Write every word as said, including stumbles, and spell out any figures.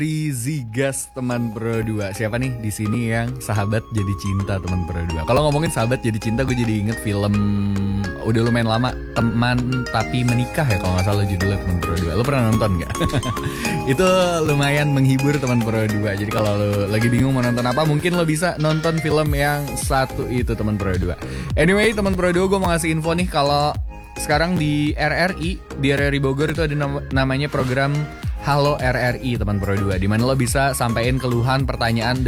Rizigas teman Pro dua. Siapa nih di sini yang sahabat jadi cinta teman Pro dua? Kalau ngomongin sahabat jadi cinta, gue jadi inget film udah lumayan lama, Teman Tapi Menikah ya kalau nggak salah judulnya, teman Pro dua. Lo pernah nonton nggak? Itu lumayan menghibur teman Pro dua. Jadi kalau lo lagi bingung mau nonton apa, mungkin lo bisa nonton film yang satu itu, teman Pro dua. Anyway, teman Pro dua, gue mau ngasih info nih kalau sekarang di R R I, di R R I Bogor itu ada nam- namanya program Halo R R I teman Pro dua, di mana lo bisa sampein keluhan, pertanyaan